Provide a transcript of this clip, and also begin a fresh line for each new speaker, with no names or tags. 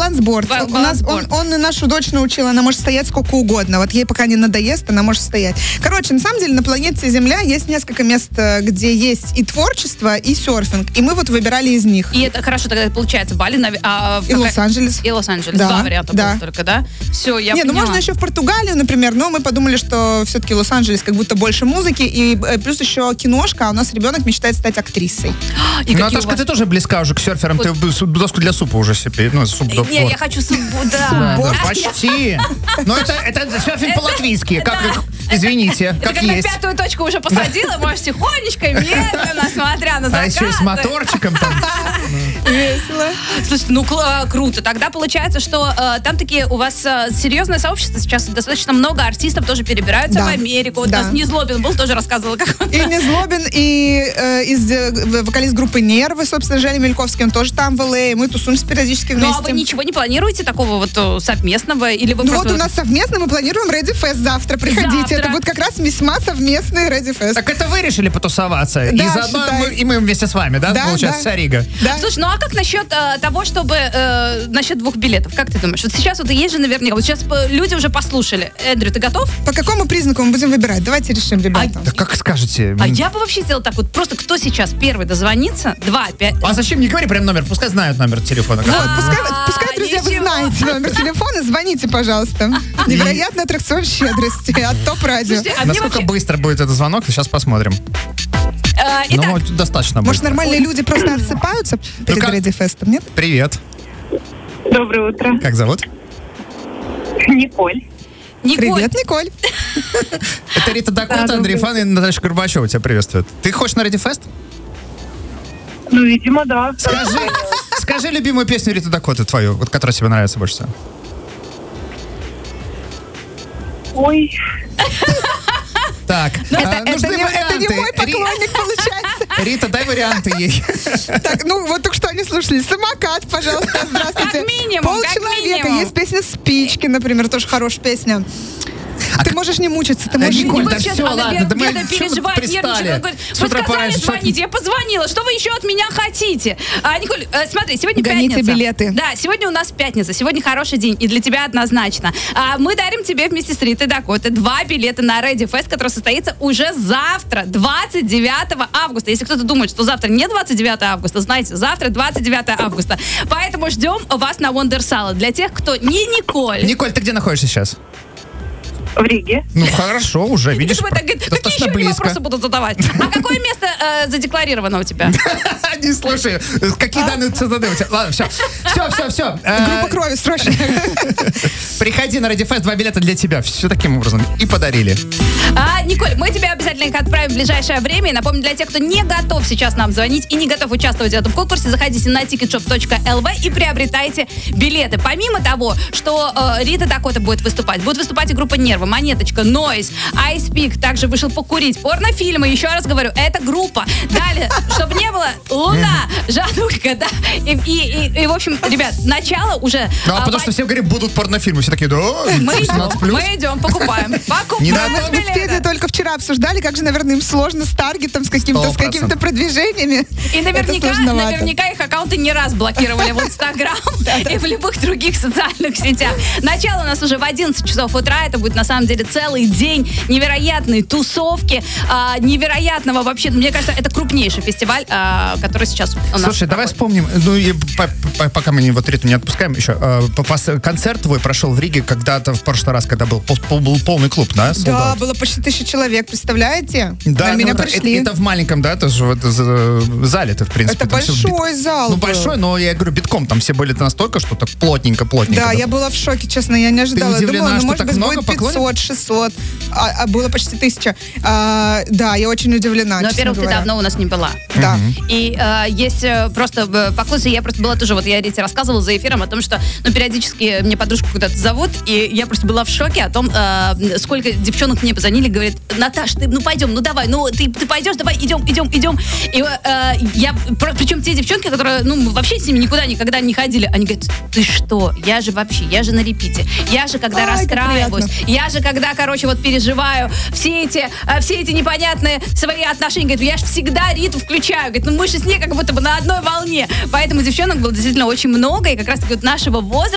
балансборд. Он и нашу дочь научил, она может стоять сколько угодно. Вот ей пока не надоест, она может стоять. Короче, на самом деле на планете Земля есть несколько мест, где есть и творчество, и серфинг. И мы вот выбирали из них.
И это хорошо, тогда получается Бали,
и Лос-Анджелес.
И Лос-Анджелес.
Да,
два варианта было только, да? Все, я поняла.
Можно еще в Португалию, например, но мы подумали, что все-таки Лос-Анджелес как будто больше музыки, и плюс еще киношка, а у нас ребенок мечтает стать актрисой.
Наташка, ты тоже близка уже к серферам, ты доску для супа уже себе, суп до
Не, я хочу суп, да.
Почти. Но это серфинг по-латвийски, извините, как
когда
есть.
Пятую точку уже посадила, можешь тихонечко, медленно, смотря на закат.
А еще и с моторчиком там.
Весело.
Слушайте, круто. Тогда получается, что там такие у вас серьезное сообщество. Сейчас достаточно много артистов тоже перебираются в Америку. Вот у нас Незлобин был, тоже рассказывал, как он.
И Незлобин, и вокалист группы «Нервы», собственно, Женя Мельковский, он тоже там в Л.А. Мы тусуемся периодически вместе.
Ну, а вы ничего не планируете такого вот совместного? Или вы
вот у нас совместно, мы планируем Ready Fest завтра. Приходите. Это будет как раз весьма совместный Ready Fest.
Так это вы решили потусоваться?
Да,
и заодно мы вместе с вами, да? Получается, вся Рига.
Да.
Слушай, ну а как насчет того, чтобы... насчет 2 билетов? Как ты думаешь? Вот сейчас вот есть же наверняка... Вот сейчас люди уже послушали. Эндрю, ты готов?
По какому признаку мы будем выбирать? Давайте решим, ребята.
Да как скажете.
А я бы вообще сделала так вот. Просто кто сейчас первый дозвонится? 2, 5...
А зачем? Не говори прям номер. Пускай знают номер телефона.
Пускай, друзья, вы знаете номер телефона. Звоните, пожалуйста. Невероятный аттракцион щедрости от ТОП-радио.
Насколько быстро будет этот звонок, сейчас посмотрим.
Итак,
достаточно быстро.
Может, нормальные люди просто отсыпаются перед Ready Fest, нет?
Привет.
Доброе утро.
Как зовут?
Николь.
Привет, Николь.
Это Рита Дакота, Андрей Фан и Наташа Горбачева тебя приветствуют. Ты хочешь на Ready Fest?
Ну, видимо, да.
Скажи любимую песню Риты Дакоты твою, вот которая тебе нравится больше всего.
Ой.
Так,
это не мой поклонник, получается.
Рита, дай варианты ей.
Так, вот только что они слушали. «Самокат», пожалуйста, здравствуйте.
Как минимум,
«Полчеловека». Есть песня «Спички», например, тоже хорошая песня. Ты можешь не мучиться, ты можешь не
Николь,
мучиться.
да все, ладно, да мы
переживает, нервничает. Вы сказали звоните, я позвонила. Что вы еще от меня хотите? Николь, смотри, сегодня
Гоните
пятница.
билеты.
Да, сегодня у нас пятница. Сегодня хороший день. И для тебя однозначно. Мы дарим тебе вместе с Ритой Дакотой 2 билета на Ready Fest, который состоится уже завтра, 29 августа. Если кто-то думает, что завтра не 29 августа, знаете, завтра 29 августа. Поэтому ждем вас на Wonder Salad. Для тех, кто не Николь.
Николь, ты где находишься сейчас?
В Риге.
Ну, хорошо, уже, видишь,
Какие
достаточно
еще мне
близко.
вопросы будут задавать? А какое место задекларировано у тебя?
Не слушай, какие данные ЦДД у тебя? Ладно, все.
Группа крови, срочно.
Приходи на Ready Fest, 2 билета для тебя. Все таким образом. И подарили.
Николь, мы тебе обязательно их отправим в ближайшее время. И напомню, для тех, кто не готов сейчас нам звонить и не готов участвовать в этом конкурсе, заходите на ticketshop.lv и приобретайте билеты. Помимо того, что Рита Дакота будет выступать и группа «Нервы», «Монеточка», «Нойз», Ice Peak, также вышел покурить, порнофильмы, еще раз говорю, это группа. Далее, чтобы не было, «Луна», «Жанулька», да, и в общем, ребят, начало уже...
потому что все говорят, будут порнофильмы, все такие, да,
мы идем, покупаем.
Не
мы с Федей только вчера обсуждали, как же, наверное, им сложно с таргетом, с какими-то продвижениями.
И наверняка их аккаунты не раз блокировали в Инстаграм и в любых других социальных сетях. Начало у нас уже в 11 часов утра, это будет на самом деле целый день невероятной тусовки, невероятного вообще, мне кажется, это крупнейший фестиваль, который сейчас у нас.
Слушай, давай вспомним, пока мы Риту не отпускаем еще, концерт твой прошел в Риге когда-то в прошлый раз, когда был полный клуб, да?
Да, было почти 1000 человек, представляете?
Да,
на меня пришли.
Это в маленьком, да, тоже в зале-то, в принципе.
Это большой зал.
Ну, большой, но я говорю, битком, там все были настолько, что так плотненько.
Да, я была в шоке, честно, я не ожидала.
Ты удивлена,
думала,
что
может
так
быть,
много
будет 500-600, а было почти 1000. Да, я очень удивлена,
Ну, во-первых, ты давно у нас не была.
Да.
И есть просто поклонницы, я просто была тоже, вот я Рите рассказывала за эфиром о том, что, периодически мне подружку куда-то зовут, и я просто была в шоке о том, сколько девчонок мне позвонили, говорят, Наташ, ты, пойдем, давай, ты пойдешь, давай, идем. И причем те девчонки, которые, вообще с ними никогда не ходили, они говорят, ты что, я же на репите, я же когда расстраиваюсь, я же когда, переживаю все эти непонятные свои отношения, говорит, я же всегда Риту включаю, говорит, мы же с ней как будто бы на одной волне, поэтому девчонок было действительно очень много, и как раз-таки нашего возраста,